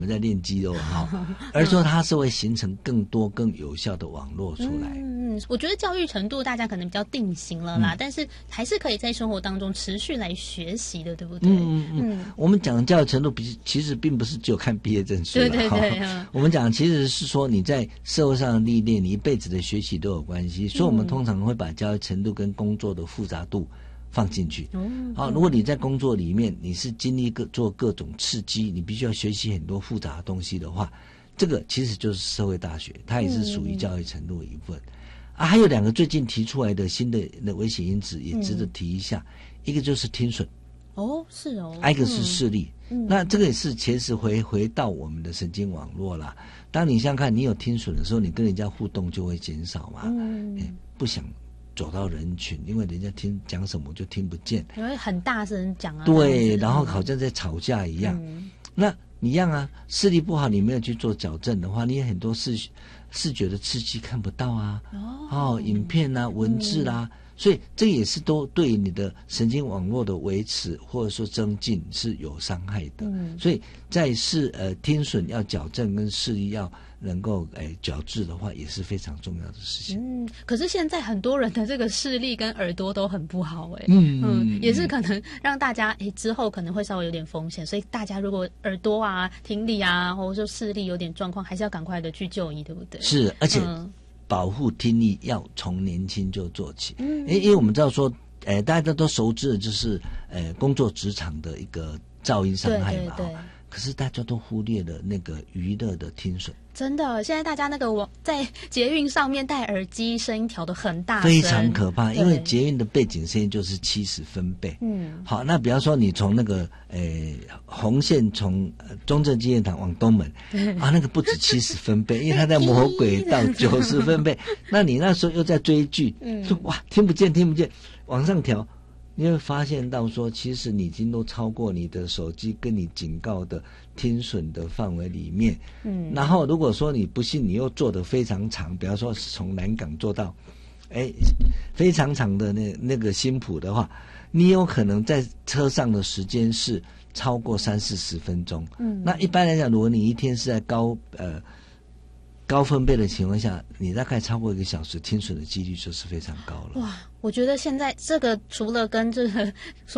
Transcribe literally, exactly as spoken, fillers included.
我们在练肌肉哈，而是说它是会形成更多更有效的网络出来。 嗯，我觉得教育程度大家可能比较定型了啦， 嗯、 但是还是可以在生活当中持续来学习的，对不对？ 嗯嗯嗯。我们讲的教育程度，比其实并不是只有看毕业证书了， 对对对、嗯。 我们讲其实是说你在社会上的历练，你一辈子的学习都有关系，所以我们通常会把教育程度跟工作的复杂度放进去。 嗯， 好、哦，如果你在工作里面你是经历各做各种刺激，你必须要学习很多复杂的东西的话，这个其实就是社会大学，它也是属于教育程度的一部分。嗯、啊，还有两个最近提出来的新的的危险因子也值得提一下，嗯、一个就是听损。 哦，是哦。 一个是视力。 嗯、 那这个也是其实回回到我们的神经网络啦。当你想想看，你有听损的时候，你跟人家互动就会减少嘛。嗯，欸、不想走到人群，因为人家听讲什么就听不见， 因为很大声讲啊。 对，然后好像在吵架一样。嗯、那一样啊，视力不好，你没有去做矫正的话，你有很多视视觉的刺激看不到啊。哦，哦影片啊，文字啦、啊。嗯，所以这也是都对你的神经网络的维持或者说增进是有伤害的。嗯，所以在视呃听损要矫正跟视力要能够诶矫治的话，也是非常重要的事情。 嗯，可是现在很多人的这个视力跟耳朵都很不好诶。 嗯嗯，也是可能让大家诶之后可能会稍微有点风险，所以大家如果耳朵啊、听力啊，或者说视力有点状况，还是要赶快的去就医，对不对？ 是，而且。嗯保护听力要从年轻就做起，嗯，因为我们知道说，呃，大家都熟知的就是呃工作职场的一个噪音伤害嘛，对对对，可是大家都忽略了那个娱乐的听损。 真的，现在大家那个我在捷运上面戴耳机，声音调得很大声， 非常可怕。因为捷运的背景声音就是七十分贝。嗯，好，那比方说你从那个呃红线从中正纪念堂往东门啊，那个不止七十分贝，因为它在魔轨道九十分贝。那你那时候又在追剧，嗯，说哇听不见听不见，往上调。你会发现到说，其实你已经都超过你的手机跟你警告的听损的范围里面。嗯，然后如果说你不信，你又坐得非常长，比方说从南港坐到，哎，非常长的那那个新埔的话，你有可能在车上的时间是超过三四十分钟。嗯，那一般来讲，如果你一天是在高呃。高分贝的情况下，你大概超过一个小时，听损的几率就是非常高了。 哇，我觉得现在这个除了跟这个